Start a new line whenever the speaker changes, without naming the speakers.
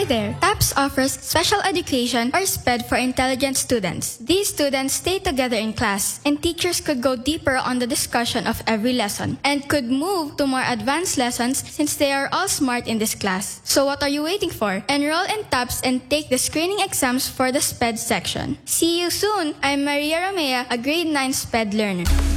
there! TAPS offers special education or SPED for intelligent students. These students stay together in class, and teachers could go deeper on the discussion of every lesson and could move to more advanced lessons since they are all smart in this class. So what are you waiting for? Enroll in TAPS and take the screening exams for the SPED section. See you soon! I'm Maria Romea, a grade 9 SPED learner.